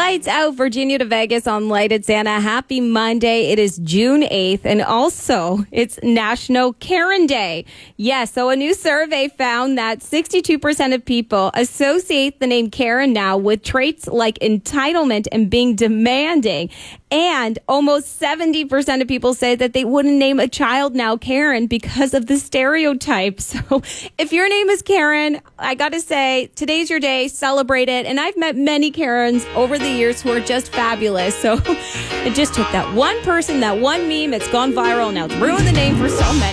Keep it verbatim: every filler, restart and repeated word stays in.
Lights out, Virginia to Vegas on Lighted Santa. Happy Monday. It is June eighth, and also it's National Karen Day. Yes, so a new survey found that sixty-two percent of people associate the name Karen now with traits like entitlement and being demanding. And almost seventy percent of people say that they wouldn't name a child now Karen because of the stereotype. So if your name is Karen, I got to say, today's your day. Celebrate it. And I've met many Karens over the years who are just fabulous. So it just took that one person, that one meme. It's gone viral. Now it's ruined the name for so many.